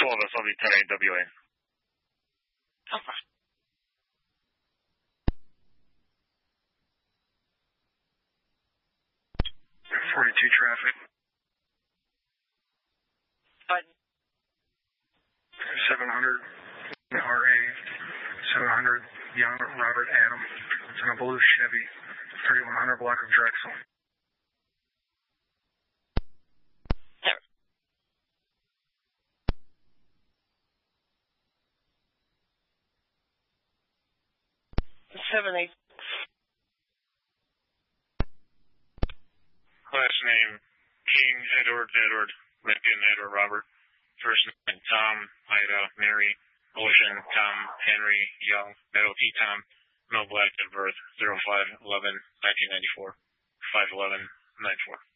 12 SLV 10 AWA. Okay. traffic. Button. 700 RA, 700 Young Robert Adam. It's in a blue Chevy, 3100 block of Drexel. There. 7-8. Last name, King, Edward, Lincoln, Edward, Robert. First name, Tom, Ida, Mary, Ocean, Tom, Henry, Young, Meadow, T. Tom, no black at birth, 05-11-1994, 5-11-94.